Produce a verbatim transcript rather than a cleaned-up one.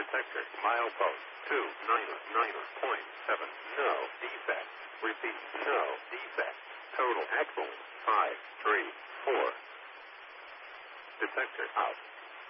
Detector. Milepost two nine nine point seven. No defect. Repeat. No defect. Total excellent. five three four. Detector out.